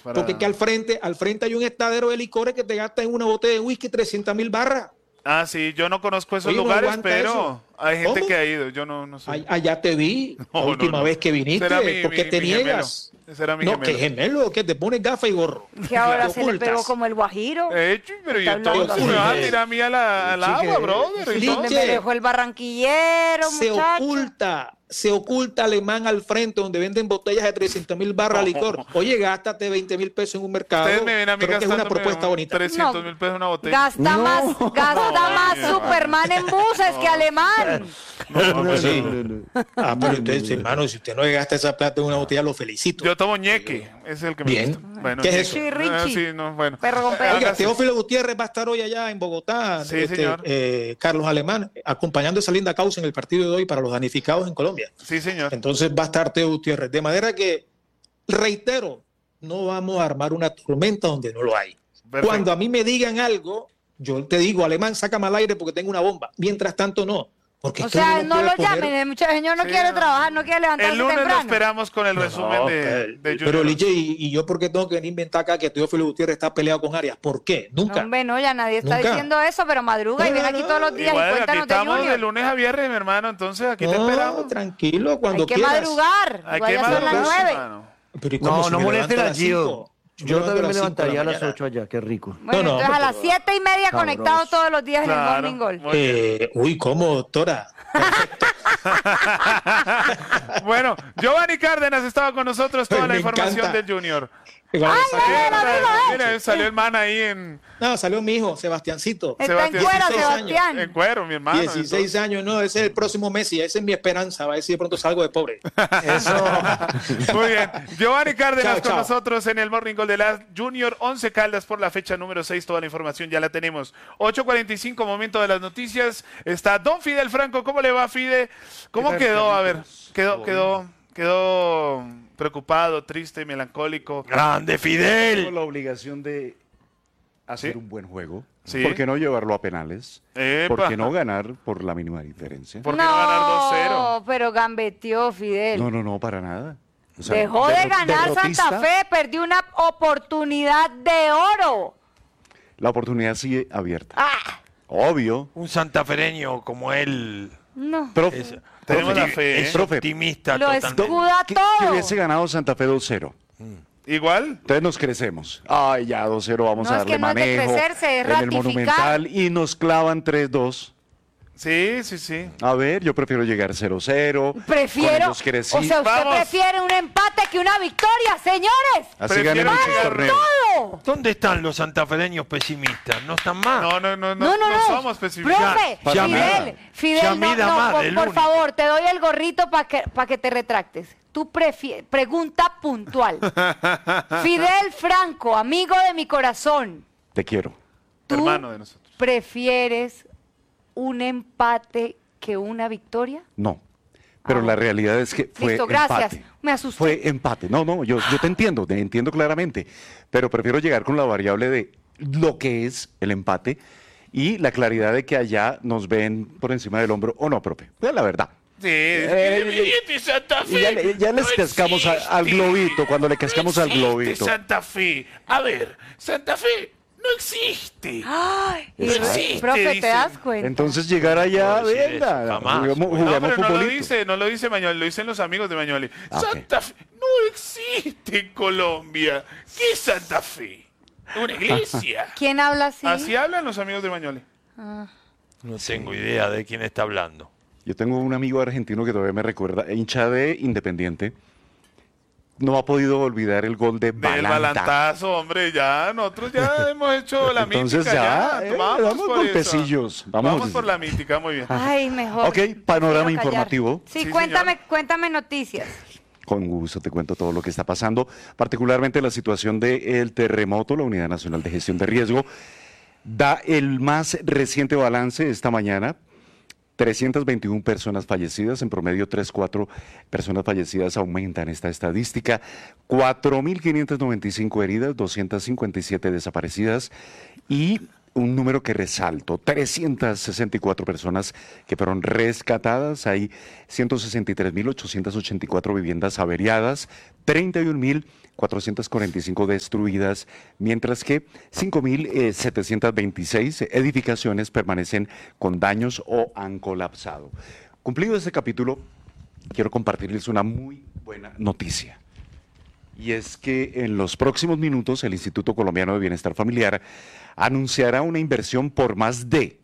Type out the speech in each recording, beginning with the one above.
Porque que al frente hay un estadero de licores que te gasta en una botella de whisky 300,000 barras. Ah, sí, yo no conozco esos Oye, lugares, no pero eso. hay gente ¿Cómo? que ha ido, yo no sé. Allá te vi la última vez que viniste. ¿Por qué te niegas? Ese era mi No, gemelo. ¿qué gemelo? ¿Qué te pones gafa y gorro? Que ahora Te se le ocultas. pegó como el guajiro. Pero Está yo todo hablando me vas a así. tirar a mí al agua, brother. Sí, ¿Dónde me dejó el barranquillero, muchacho? Se oculta Alemán al frente donde venden botellas de 300,000 barras de licor. Oye, gástate 20,000 pesos en un mercado. Ustedes me ven a mí Creo que es una gastándome propuesta bonita. 300,000 pesos en una botella. Gasta más Superman en buses que Alemán. Pero entonces, hermano, si usted no gasta esa plata en una botella, lo felicito. Yo tomo ñeque, ese es el que me Bien. gusta. Bueno, ¿Qué es ñeque. eso? Richie. Sí, no, bueno. Perro con perro. Oiga, Teófilo Gutiérrez va a estar hoy allá en Bogotá, Sí, señor. Carlos Alemán, acompañando esa linda causa en el partido de hoy para los damnificados en Colombia. Sí, señor. Entonces va a estar Teo Gutiérrez. De manera que, reitero, no vamos a armar una tormenta donde no lo hay. Perfecto. Cuando a mí me digan algo, yo te digo, Alemán, sácame al aire porque tengo una bomba. Mientras tanto, no. Porque O esto sea, uno no puede lo llamen, el señor no quiere trabajar, no quiere levantarse El lunes temprano. lo esperamos con el resumen de Pero Junior. Liche, ¿y yo por qué tengo que venir a inventar acá que Teófilo Gutiérrez está peleado con Arias? ¿Por qué? Nunca. Hombre, no, ya nadie está Nunca. diciendo eso, pero madruga y ven aquí todos los días Igual, y aquí cuéntanos de estamos de Junior. lunes a viernes, mi hermano, entonces aquí te No, esperamos. tranquilo, cuando Hay que quieras. madrugar, Hay igual que ya son las madrugar, 9. hermano. Pero ¿y cómo No, si no me molesten levanto a las Gio. 5? Yo también me levantaría a las mañana. 8 allá, qué rico. Bueno, No, entonces a las 7:30 Sabroso. conectados todos los días en el Claro. Morning Goal. Muy bien. Uy, ¿cómo, doctora? Bueno, Giovanni Cárdenas estaba con nosotros, toda la Me información encanta. del Junior. Mira, Mira, salió el man ahí en No, salió mi hijo, Sebastiancito. Está en cuera, 16 años. Sebastián. en cuero, mi hermano. 16 años, no, ese es el próximo Messi, esa es mi esperanza, a ver si de pronto salgo de pobre. Muy bien. Giovanni Cárdenas Chao, con chao. nosotros en el Morning Call de la Junior 11 Caldas por la fecha número 6. Toda la información ya la tenemos. 8:45, momento de las noticias. Está Don Fidel Franco. ¿Cómo le va, Fide? ¿Cómo quedó? A ver, quedó preocupado, triste, melancólico. ¡Grande Fidel! Tengo la obligación de hacer ¿Sí? un buen juego. Sí. ¿Por qué no llevarlo a penales? Epa. ¿Por qué no ganar por la mínima diferencia? ¿Por qué no ganar 2-0? No, pero gambeteó Fidel. No, para nada. O sea, Dejó de ganar derrotista, Santa Fe, perdió una oportunidad de oro. La oportunidad sigue abierta. Ah, Obvio. Un santafereño como él no. Profe, es, Tenemos la opti- fe, es profe. optimista Lo totalmente. escuda que todo. hubiese ganado Santa Fe 2-0. ¿Igual? Entonces nos crecemos. Ay, ya 2-0 vamos No, a es darle que no es de manejo crecerse, es en el ratificar. Monumental y nos clavan 3-2. Sí. A ver, yo prefiero llegar 0-0. Prefiero, Con ellos crecí. o sea, usted Vamos. prefiere un empate que una victoria, señores. Así prefiero gané muchos llegar- torneos. Todo. ¿Dónde están los santafereños pesimistas? ¿No están más? No somos pesimistas. Profe, Ya, Fidel, Fidel, ya no, mida no, más por, del por único. favor, te doy el gorrito para que te retractes. Tú pregunta puntual. Fidel Franco, amigo de mi corazón, Te quiero. ¿tú Hermano de nosotros. prefieres un empate que una victoria? No. Pero Ah, la realidad es que fue Listo, gracias. empate. Me asusté. Fue empate. No, yo te entiendo claramente. Pero prefiero llegar con la variable de lo que es el empate y la claridad de que allá nos ven por encima del hombro o no, profe. Pues la verdad. Sí. Y ya les cascamos al globito, cuando le cascamos al globito. Santa Fe. A ver, Santa Fe no existe. Ay, No existe, profe, ¿te dicen. das cuenta? Entonces llegar allá, No, sí, venga, jamás. juguemos No, pero no lo futbolito. no lo dice Mañoli, lo dicen los amigos de Mañoli. Ah, ok. Santa Fe no existe en Colombia. ¿Qué es Santa Fe? Una iglesia. ¿Quién habla así? Así hablan los amigos de Mañoli. No tengo idea de quién está hablando. Yo tengo un amigo argentino que todavía me recuerda, hincha de Independiente. No ha podido olvidar el gol de Del Balanta. balantazo, hombre, ya. Nosotros ya hemos hecho la Entonces mítica. ya, Vamos damos por golpecillos. eso. Vamos. Vamos por la mítica, muy bien. Ay, mejor. Ok, panorama Prefiero callar. informativo. Sí, Sí, cuéntame noticias. Con gusto te cuento todo lo que está pasando, particularmente la situación del terremoto. La Unidad Nacional de Gestión de Riesgo da el más reciente balance esta mañana. 321 personas fallecidas, en promedio 3-4 personas fallecidas aumentan esta estadística, 4.595 heridas, 257 desaparecidas y un número que resalto, 364 personas que fueron rescatadas, hay 163.884 viviendas averiadas, 31.445 destruidas, mientras que 5.726 edificaciones permanecen con daños o han colapsado. Cumplido este capítulo, quiero compartirles una muy buena noticia. Y es que en los próximos minutos el Instituto Colombiano de Bienestar Familiar anunciará una inversión por más de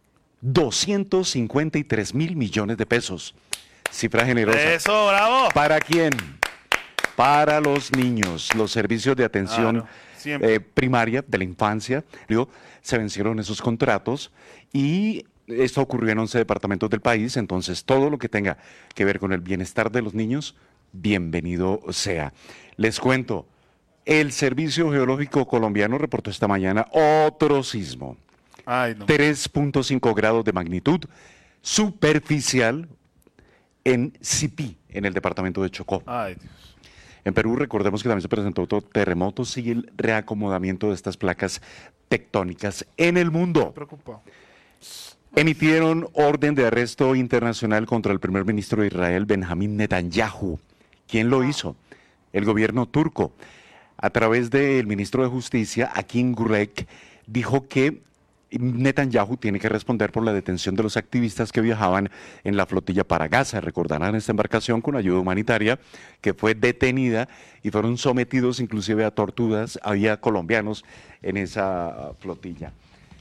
253.000 millones de pesos. Cifra generosa. Eso, bravo. ¿Para quién? Para los niños, los servicios de atención siempre. primaria de la infancia. Digo, se vencieron esos contratos y esto ocurrió en 11 departamentos del país, entonces todo lo que tenga que ver con el bienestar de los niños, bienvenido sea. Les cuento, el Servicio Geológico Colombiano reportó esta mañana otro sismo. Ay, no. 3.5 grados de magnitud superficial en Sipí, en el departamento de Chocó. Ay, Dios. En Perú, recordemos que también se presentó otro terremoto, sigue el reacomodamiento de estas placas tectónicas en el mundo. Preocupado. Emitieron orden de arresto internacional contra el primer ministro de Israel, Benjamín Netanyahu. ¿Quién lo hizo? El gobierno turco. A través del ministro de Justicia, Akin Gurek, dijo que Netanyahu tiene que responder por la detención de los activistas que viajaban en la flotilla para Gaza. Recordarán esta embarcación con ayuda humanitaria que fue detenida y fueron sometidos inclusive a torturas. Había colombianos en esa flotilla.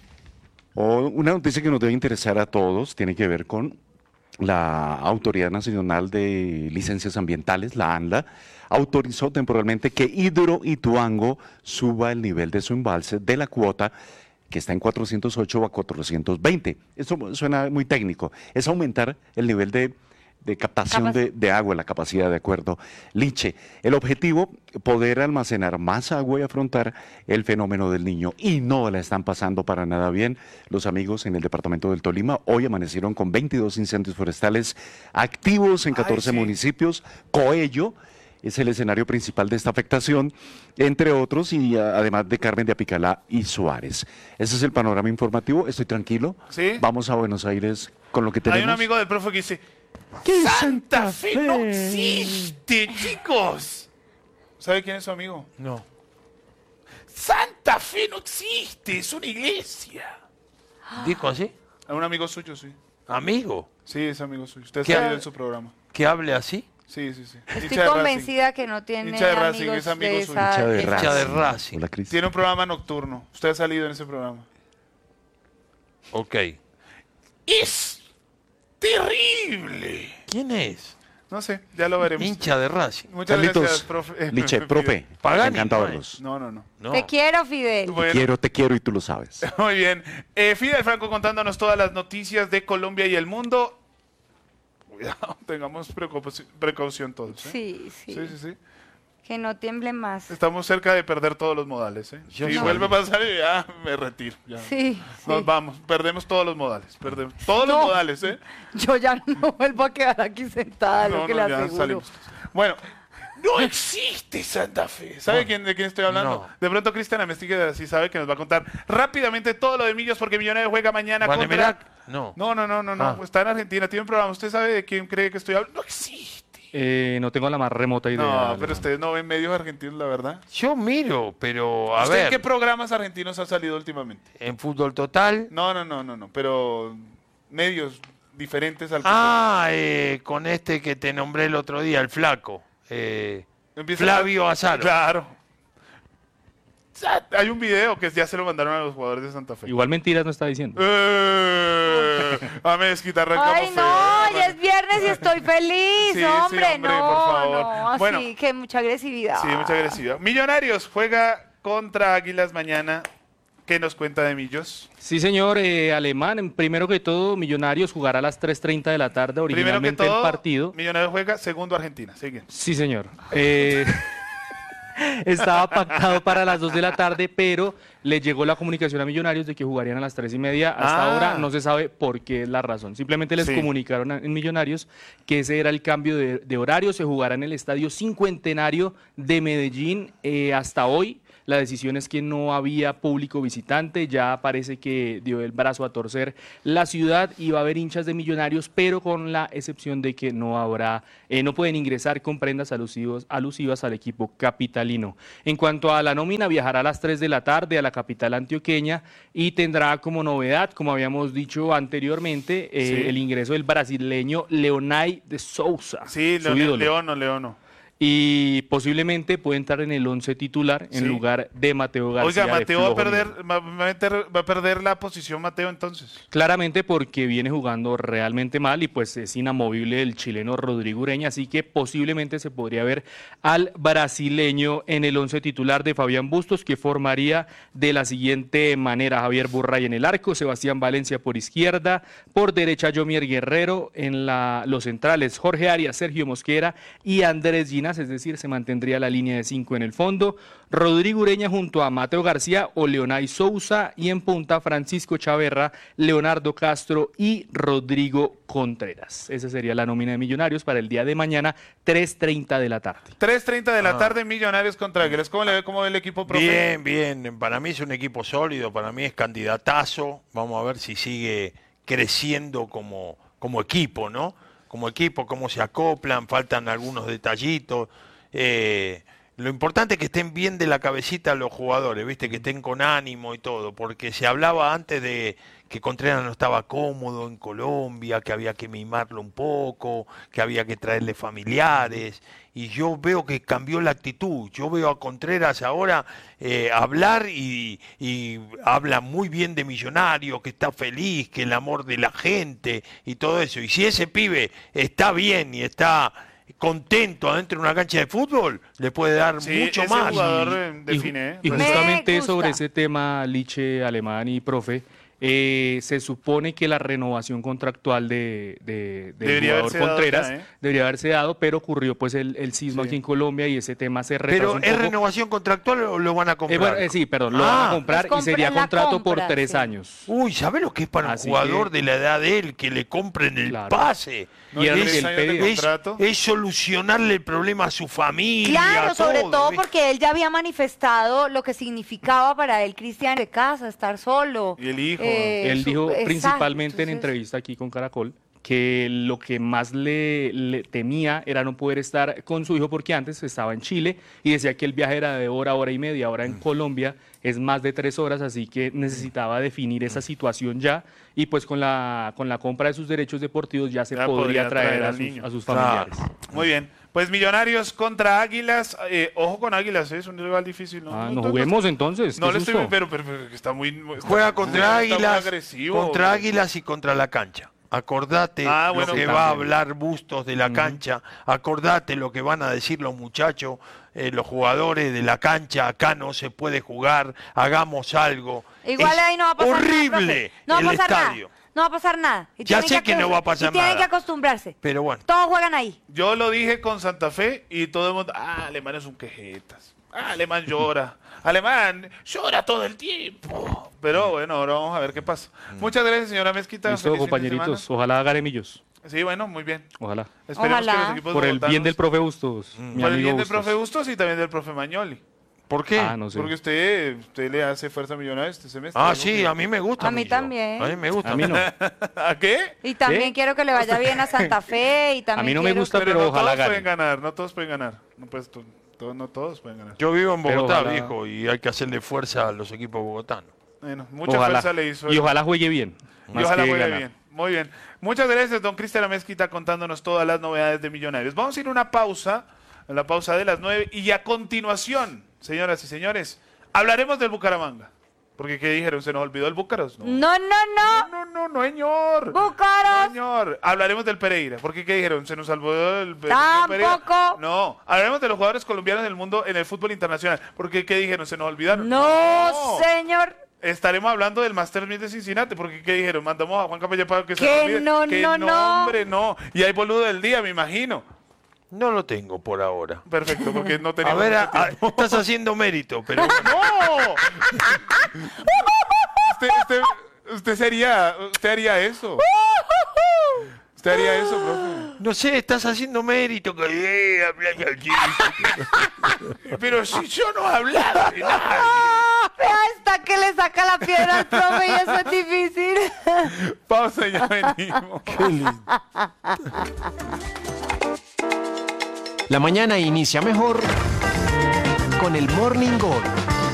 Una noticia que nos debe interesar a todos tiene que ver con la Autoridad Nacional de Licencias Ambientales, la ANLA, autorizó temporalmente que Hidroituango suba el nivel de su embalse de la cuota que está en 408 a 420. Esto suena muy técnico. Es aumentar el nivel de captación de agua, la capacidad, de acuerdo. Liche, el objetivo, poder almacenar más agua y afrontar el fenómeno del Niño. Y no la están pasando para nada bien los amigos en el departamento del Tolima. Hoy amanecieron con 22 incendios forestales activos en 14 municipios. Coello es el escenario principal de esta afectación, entre otros, y además de Carmen de Apicalá y Suárez. Ese es el panorama informativo. Estoy tranquilo. ¿Sí? Vamos a Buenos Aires con lo que tenemos. Hay un amigo del profe que dice, ¿Qué ¡Santa Fe no existe, chicos! ¿Sabe quién es su amigo? No. ¡Santa Fe no existe! Es una iglesia. ¿Dijo así? Es un amigo suyo, sí. ¿Amigo? Sí, es amigo suyo. Usted ¿Qué? salió en su programa. ¿Que hable así? Sí, sí, sí. Estoy Hincha de Racing. convencida que no tiene Hincha de Racing, amigos es amigo de suyo. esa... Hincha de esa- Hincha de Racing. Racing. Hola, Cristian. Tiene un programa nocturno. Usted ha salido en ese programa. Ok. ¡Es terrible! ¿Quién es? No sé, ya lo veremos. Hincha de Racing. Muchas gracias, Carlitos, profe. Liche, profe, me Pagani, encanta no verlos. No, no, no. No. Te quiero, Fidel. Bueno. Te quiero y tú lo sabes. Muy bien. Fidel Franco contándonos todas las noticias de Colombia y el mundo. Cuidado, tengamos precaución todos. ¿eh? Sí, sí, Sí, sí, sí. Que no tiemble más. Estamos cerca de perder todos los modales. ¿eh? Yo Si no. vuelve a pasar, ya me retiro. Ya. Sí, Nos sí. vamos, perdemos todos los modales. Perdemos todos No. los modales, ¿eh? Yo ya no vuelvo a quedar aquí sentada, lo que le ya aseguro. salimos. Bueno, no existe Santa Fe. ¿Sabe de quién estoy hablando? No. De pronto Cristian Amestigue sí sabe que nos va a contar rápidamente todo lo de Millos porque Millonarios juega mañana contra... ¿Guanemerac? No. No. Ah. Está en Argentina, tiene un programa. ¿Usted sabe de quién cree que estoy hablando? No existe. No tengo la más remota idea. No, Alemán. pero ustedes no ven medios argentinos, la verdad. Yo miro, pero a ¿Usted en ver, qué programas argentinos ha salido últimamente? en Fútbol Total. No, pero medios diferentes al que Con este que te nombré el otro día, el flaco. Empieza- Flavio Azaro. Claro. Hay un video que ya se lo mandaron a los jugadores de Santa Fe. Igual mentiras no está diciendo. A Mezquita, arrancamos Ay, feo. no, ya es viernes y estoy feliz, Sí, sí, hombre, hombre, no, por favor. no, así Bueno. que mucha agresividad. Sí, mucha agresividad. Millonarios juega contra Águilas mañana. ¿Qué nos cuenta de Millos? Sí, señor, Alemán. Primero que todo, Millonarios jugará a las 3:30 de la tarde. Primero que Originalmente todo, el partido. Millonarios juega, segundo Argentina. Sigue. Sí, señor. Estaba pactado para las 2 de la tarde, pero le llegó la comunicación a Millonarios de que jugarían a las 3:30. Hasta Ah. ahora no se sabe por qué es la razón. Simplemente les Sí. comunicaron en Millonarios que ese era el cambio de horario. Se jugará en el Estadio Cincuentenario de Medellín hasta hoy. La decisión es que no había público visitante, ya parece que dio el brazo a torcer la ciudad y va a haber hinchas de Millonarios, pero con la excepción de que no pueden ingresar con prendas alusivas al equipo capitalino. En cuanto a la nómina, viajará a las 3 de la tarde a la capital antioqueña y tendrá como novedad, como habíamos dicho anteriormente, el ingreso del brasileño Leonay de Souza. Sí, Leono. Y posiblemente puede entrar en el 11 titular en lugar de Mateo García. Oiga, Mateo va a perder la posición, Mateo, entonces. Claramente porque viene jugando realmente mal y pues es inamovible el chileno Rodrigo Ureña, así que posiblemente se podría ver al brasileño en el 11 titular de Fabián Bustos, que formaría de la siguiente manera: Javier Burray en el arco, Sebastián Valencia por izquierda, por derecha Yomier Guerrero, en los centrales Jorge Arias, Sergio Mosquera y Andrés Ginas, es decir, se mantendría la línea de 5 en el fondo, Rodrigo Ureña junto a Mateo García o Leonay Souza, y en punta Francisco Chaverra, Leonardo Castro y Rodrigo Contreras. Esa sería la nómina de Millonarios para el día de mañana, 3:30 de la tarde. 3:30 de la tarde, Millonarios contra Águilas. ¿Cómo ve el equipo, profe? Bien. Para mí es un equipo sólido, para mí es candidatazo. Vamos a ver si sigue creciendo como equipo, ¿no? Como equipo, cómo se acoplan, faltan algunos detallitos. Lo importante es que estén bien de la cabecita los jugadores, ¿viste? Que estén con ánimo y todo, porque se hablaba antes de que Contreras no estaba cómodo en Colombia, que había que mimarlo un poco, que había que traerle familiares, y yo veo que cambió la actitud. Yo veo a Contreras ahora hablar y habla muy bien de Millonarios, que está feliz, que el amor de la gente y todo eso. Y si ese pibe está bien y está contento adentro de una cancha de fútbol, le puede dar mucho más. Y justamente sobre ese tema, Liche, Alemán y profe, se supone que la renovación contractual de jugador Contreras debería haberse dado, pero ocurrió pues el sismo aquí en Colombia y ese tema se retrasó un poco. ¿Es renovación contractual o lo van a comprar? Lo van a comprar y sería contrato por 3 años. Uy, ¿sabes lo que es para un jugador de la edad de él que le compren el pase? No, y es solucionarle el problema a su familia. Claro, sobre todo porque él ya había manifestado lo que significaba para él Cristian de casa, estar solo. Y el hijo. Él dijo principalmente en entrevista aquí con Caracol que lo que más le temía era no poder estar con su hijo, porque antes estaba en Chile y decía que el viaje era de hora y media. Ahora en Colombia es más de 3 horas, así que necesitaba definir esa situación ya, y pues con la compra de sus derechos deportivos ya se podría traer a sus familiares. Claro. Muy bien. Pues Millonarios contra Águilas. Ojo con Águilas, es un rival difícil. No juguemos entonces. No le estoy, pero está muy. Juega contra Águilas, agresivo, contra Águilas y contra la cancha. Acordate lo que va a hablar Bustos de la cancha, acordate lo que van a decir los muchachos, los jugadores de la cancha: acá no se puede jugar, hagamos algo. Igual ahí no va a pasar horrible nada, el estadio. No va a pasar nada. Ya sé que no va a pasar nada. Tienen que acostumbrarse. Pero bueno. Todos juegan ahí. Yo lo dije con Santa Fe y todo el mundo: Alemán es un quejetas. Alemán llora. Alemán llora todo el tiempo. Pero bueno, ahora vamos a ver qué pasa. Muchas gracias, señora Mezquita. Listo, compañeritos. Ojalá haga millos. Sí, bueno, muy bien. Ojalá. Esperemos que los equipos por el bien del profe Bustos. Por el bien del profe Bustos y también del profe Mañoli. ¿Por qué? No sé. Porque usted le hace fuerza a Millonarios este semestre. Sí, a mí me gusta. A mí también. A mí me gusta. A mí no. ¿A qué? Y también quiero que le vaya bien a Santa Fe. Y también a mí no me gusta, pero no ojalá todos gane. pueden ganar, no todos pueden ganar. No todos pueden ganar. Yo vivo en Bogotá, ojalá... viejo, y hay que hacerle fuerza a los equipos bogotanos. Bueno, mucha fuerza le hizo. Y ojalá juegue bien. Y ojalá juegue bien. Muy bien. Muchas gracias, don Cristian Mezquita, contándonos todas las novedades de Millonarios. Vamos a ir a una pausa, a la pausa de las 9, y a continuación, señoras y señores, hablaremos del Bucaramanga. Porque, ¿qué dijeron? ¿Se nos olvidó el Búcaros? No, señor. Búcaros. No, señor. Hablaremos del Pereira. ¿Por qué? ¿Qué dijeron? ¿Se nos olvidó el Tampoco. Pereira? No. Hablaremos de los jugadores colombianos del mundo en el fútbol internacional. ¿Por qué? ¿Qué dijeron? ¿Se nos olvidaron? No, señor. Estaremos hablando del Master 1000 de Cincinnati. Porque, ¿qué dijeron? Mandamos a Juan Capella para que se nos olvide. No. Hombre, no. Y hay boludo del día, me imagino. No lo tengo por ahora. Perfecto, porque no teníamos mucho tiempo. Estás haciendo mérito, pero... ¡No! ¿Usted haría eso? ¿Usted haría eso, profe? No sé, estás haciendo mérito. Hablas así. Pero si yo no he hablado de nada. Vea esta que le saca la piedra al profe y eso es difícil. Pausa y ya venimos. Qué lindo. La mañana inicia mejor con el Morning Gol.